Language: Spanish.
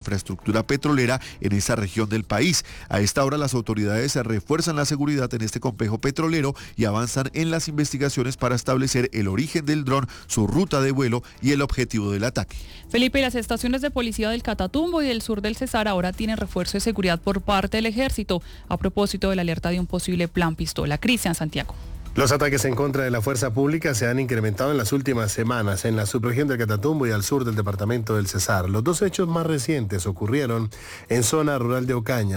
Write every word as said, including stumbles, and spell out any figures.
infraestructura petrolera en esa región del país. A esta hora las autoridades refuerzan la seguridad en este complejo petrolero y avanzan en las investigaciones para establecer el origen del dron, su ruta de vuelo y el objetivo del ataque. Felipe, y las estaciones de policía del Catatumbo y del sur del Cesar ahora tienen refuerzo de seguridad por parte del ejército a propósito de la alerta de un posible plan pistola. Cristian Santiago. Los ataques en contra de la fuerza pública se han incrementado en las últimas semanas en la subregión del Catatumbo y al sur del departamento del Cesar. Los dos hechos más recientes ocurrieron en zona rural de Ocaña.